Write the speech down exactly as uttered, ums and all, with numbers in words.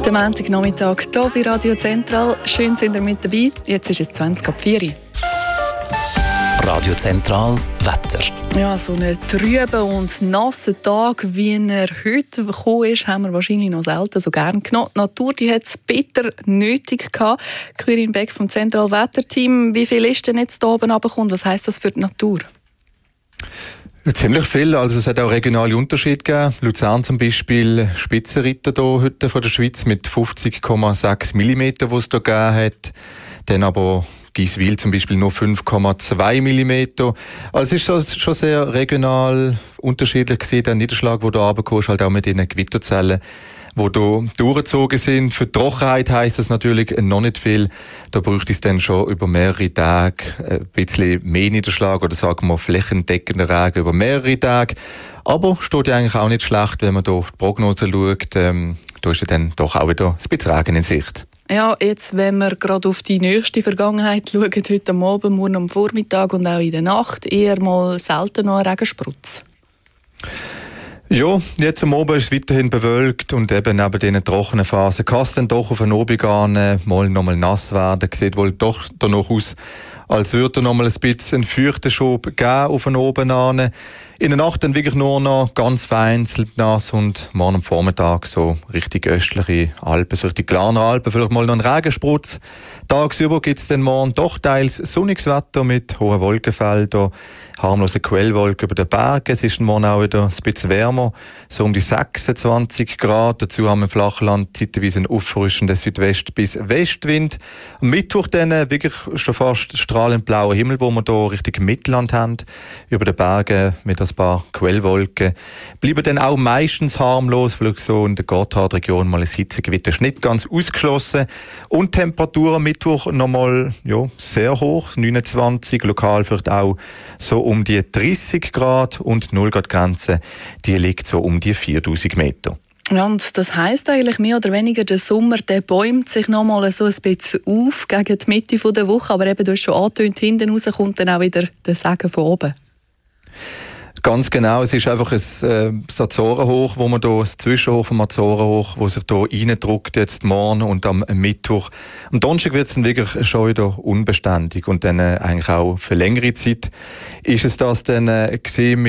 guten Montagnachmittag hier bei Radio Zentral. Schön, sind ihr mit dabei. Jetzt ist es zwanzig ab vier. Radio Zentral Wetter. Ja, so einen trüben und nassen Tag, wie er heute gekommen ist, haben wir wahrscheinlich noch selten so gern genommen. Die Natur die hat es bitter nötig gehabt. Quirin Beck vom Zentral Wetterteam. Wie viel ist denn jetzt hier oben runtergekommen? Was heisst das für die Natur? Ziemlich viel. Also es hat auch regionale Unterschiede gegeben. Luzern zum Beispiel, Spitzenreiter hier heute von der Schweiz mit fünfzig Komma sechs Millimeter, die es hier gegeben hat. Dann aber Giswil zum Beispiel nur fünf Komma zwei Millimeter. Also es ist schon sehr regional unterschiedlich gewesen. Der Niederschlag, der hier runtergekommen ist, halt auch mit diesen Gewitterzellen, die hier durchgezogen sind. Für die Trockenheit heisst das natürlich noch nicht viel. Da bräuchte es dann schon über mehrere Tage ein bisschen mehr Niederschlag oder sagen wir flächendeckender Regen über mehrere Tage. Aber steht ja eigentlich auch nicht schlecht, wenn man hier auf die Prognose schaut. Ähm, da ist ja dann doch auch wieder ein bisschen Regen in Sicht. Ja, jetzt, wenn wir gerade auf die nächste Vergangenheit schauen, heute am Abend, morgen am Vormittag und auch in der Nacht, eher mal selten noch ein Regensprutz. Ja, jetzt am Abend ist es weiterhin bewölkt und eben neben diesen trockenen Phasen kann es dann doch auf den Abend gehen, mal nochmal nass werden. Sieht wohl doch danach aus, als würde noch mal ein bisschen einen feuchten Schub geben auf den Oben an. In der Nacht dann wirklich nur noch ganz vereinzelt nass und morgen am Vormittag so richtig östliche Alpen, so richtig Glarner Alpen, vielleicht mal noch ein Regensprutz. Tagsüber gibt es dann morgen doch teils sonniges Wetter mit hohen Wolkenfeldern, harmlose Quellwolken über den Bergen. Es ist morgen auch wieder ein bisschen wärmer, so um die sechsundzwanzig Grad. Dazu haben wir im Flachland zeitweise einen auffrischenden Südwest- bis Westwind. Am Mittwoch dann wirklich schon fast strahlend blauer Himmel, wo wir hier Richtung Mittelland haben, über den Bergen mit ein paar Quellwolken. Bleiben dann auch meistens harmlos, vielleicht so in der Gotthardregion mal ein Hitzegewitter ist nicht ganz ausgeschlossen. Und Temperaturen am Mittwoch nochmal ja, sehr hoch, neunundzwanzig, lokal vielleicht auch so um die dreißig Grad und null Grad Grenze, die liegt so um die viertausend Meter. Ja, und das heisst eigentlich mehr oder weniger, der Sommer der bäumt sich noch mal so ein bisschen auf gegen die Mitte der Woche, aber eben, du hast schon angetönt, hinten raus kommt dann auch wieder der Segen von oben. Ganz genau, es ist einfach ein, äh, das Azorenhoch, wo man da, das Zwischenhoch vom Azorenhoch, wo sich da reindruckt jetzt morgen und am Mittwoch. Am Donnerstag wird es dann wirklich schon wieder unbeständig und dann äh, eigentlich auch für längere Zeit ist es das dann äh, gesehen